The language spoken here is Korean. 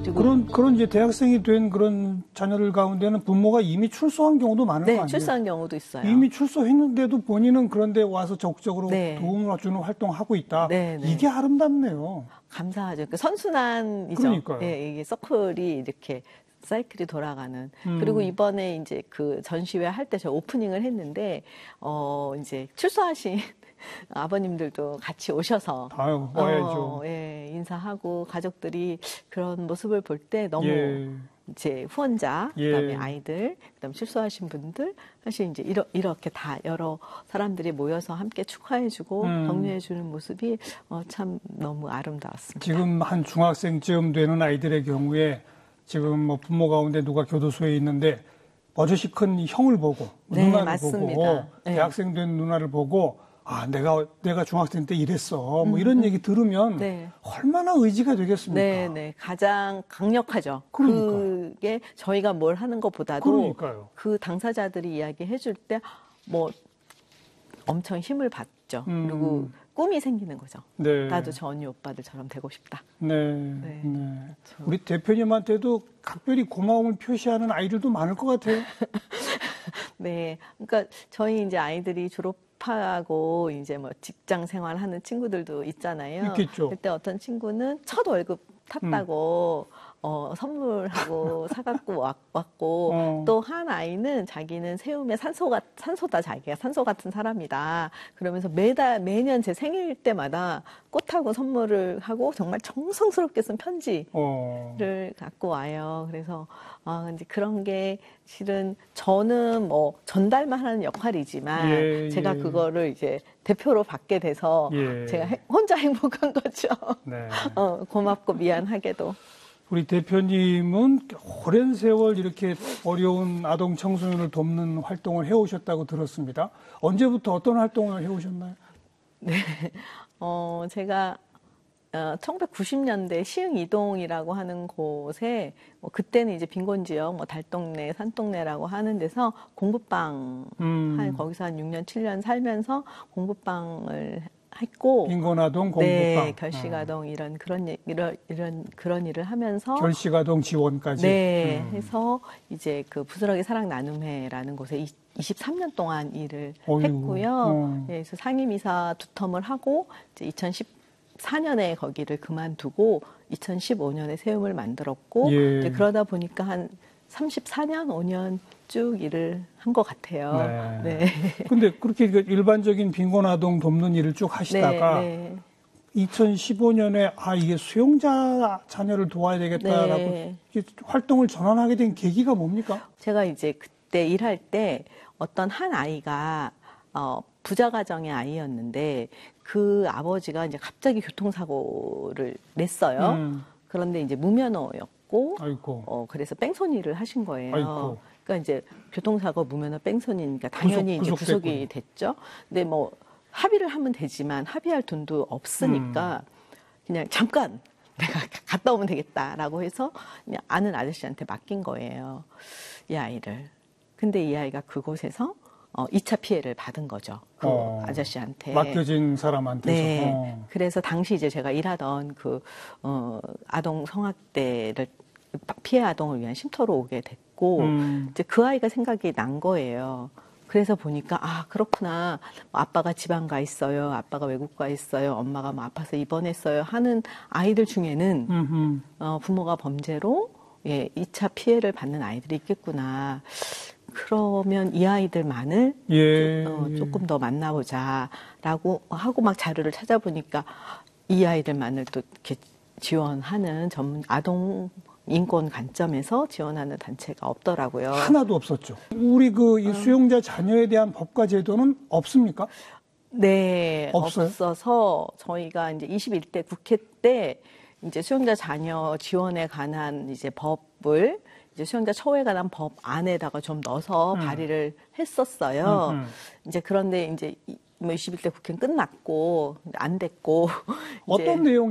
그런 이제 대학생이 된 그런 자녀들 가운데는 부모가 이미 출소한 경우도 많은 거 아니에요? 네, 출소한 경우도 있어요. 이미 출소했는데도 본인은 그런데 와서 적극적으로 네. 도움을 주는 활동하고 있다. 네, 네. 이게 아름답네요. 감사하죠. 그 선순환이죠. 그러니까요. 예, 이게 서클이 이렇게 사이클이 돌아가는. 그리고 이번에 이제 그 전시회 할 때 저 오프닝을 했는데, 이제 출소하신 아버님들도 같이 오셔서. 아유, 와야죠. 예, 인사하고 가족들이 그런 모습을 볼 때 너무 예. 이제 후원자, 예. 그다음에 아이들, 그다음에 출소하신 분들, 사실 이제 이렇게 다 여러 사람들이 모여서 함께 축하해주고 격려해주는 모습이 참 너무 아름다웠습니다. 지금 한 중학생쯤 되는 아이들의 경우에 지금 뭐 부모 가운데 누가 교도소에 있는데 버젓이 큰 형을 보고 네, 누나를 맞습니다. 보고 네. 대학생 된 누나를 보고 아 내가 중학생 때 이랬어 뭐 이런 얘기 들으면 네. 얼마나 의지가 되겠습니까? 네, 네. 가장 강력하죠. 그러니까요. 그게 저희가 뭘 하는 것보다도 그러니까요. 그 당사자들이 이야기해 줄 때 뭐 엄청 힘을 받죠. 그리고 꿈이 생기는 거죠. 네. 나도 저 언니 오빠들처럼 되고 싶다. 네. 네. 네. 우리 대표님한테도 각별히 고마움을 표시하는 아이들도 많을 것 같아요. 네. 그러니까 저희 이제 아이들이 졸업하고 이제 뭐 직장 생활하는 친구들도 있잖아요. 있겠죠. 그때 어떤 친구는 첫 월급 탔다고 선물하고 사갖고 왔고 또 한 아이는 자기는 세움의 산소다 자기가 산소 같은 사람이다. 그러면서 매년 제 생일 때마다 꽃하고 선물을 하고 정말 정성스럽게 쓴 편지를 갖고 와요. 그래서 이제 그런 게 실은 저는 뭐 전달만 하는 역할이지만 제가 그거를 이제 대표로 받게 돼서 제가 혼자 행복한 거죠. 네. 고맙고 미안하게도. 우리 대표님은 오랜 세월 이렇게 어려운 아동 청소년을 돕는 활동을 해오셨다고 들었습니다. 언제부터 어떤 활동을 해오셨나요? 네, 제가 1990년대 시흥이동이라고 하는 곳에 그때는 이제 빈곤 지역, 뭐 달동네, 산동네라고 하는 데서 공부방 거기서 한 6년, 7년 살면서 공부방을 했고 빈곤아동 공부방, 네, 결식아동 이런 그런 일을 하면서 결식아동 지원까지 네, 해서 이제 그 부스러기 사랑 나눔회라는 곳에 23년 동안 일을 했고요. 네, 그래서 상임이사 2텀을 하고 이제 2014년에 거기를 그만두고 2015년에 세움을 만들었고 이제 그러다 보니까 한 34년, 5년 쭉 일을 한 것 같아요. 네. 네. 근데 그렇게 일반적인 빈곤아동 돕는 일을 쭉 하시다가 네, 2015년에 이게 수용자 자녀를 도와야 되겠다라고 활동을 전환하게 된 계기가 뭡니까? 제가 이제 그때 일할 때 어떤 한 아이가 부자 가정의 아이였는데 그 아버지가 이제 갑자기 교통사고를 냈어요. 그런데 이제 무면허였고, 아이고. 그래서 뺑소니를 하신 거예요. 아이고. 그러니까 이제 교통사고 무면허 뺑소니니까 당연히 이제 구속이 됐죠. 근데 뭐 합의를 하면 되지만 합의할 돈도 없으니까 그냥 잠깐 내가 갔다 오면 되겠다라고 해서 그냥 아는 아저씨한테 맡긴 거예요. 이 아이를. 근데 이 아이가 그곳에서 2차 피해를 받은 거죠. 그 아저씨한테. 맡겨진 사람한테서. 네. 그래서 당시 이제 제가 일하던 그, 아동 성학대를 피해 아동을 위한 쉼터로 오게 됐고, 이제 그 아이가 생각이 난 거예요. 그래서 보니까, 그렇구나. 아빠가 지방 가 있어요. 아빠가 외국 가 있어요. 엄마가 뭐 아파서 입원했어요. 하는 아이들 중에는, 부모가 범죄로, 2차 피해를 받는 아이들이 있겠구나. 그러면 이 아이들만을 조금 더 만나보자라고 하고 막 자료를 찾아보니까 이 아이들만을 또 이렇게 지원하는 전문 아동 인권 관점에서 지원하는 단체가 없더라고요. 하나도 없었죠. 우리 이 수용자 자녀에 대한 법과 제도는 없습니까? 네, 없어요? 없어서 저희가 이제 21대 국회 때 이제 수용자 자녀 지원에 관한 이제 법을 이제 수용자 처우에 관한 법 안에다가 좀 넣어서 발의를 했었어요. 이제 그런데 이제 뭐 21대 국회는 끝났고 안 됐고 어떤 내용